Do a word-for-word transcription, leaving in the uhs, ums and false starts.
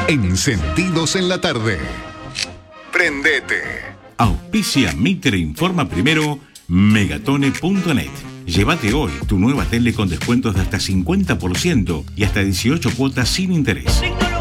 Encendidos en la tarde. Prendete. Auspicia Mitre Informa Primero, megatone punto net. Llévate hoy tu nueva tele con descuentos de hasta cincuenta por ciento y hasta dieciocho cuotas sin interés.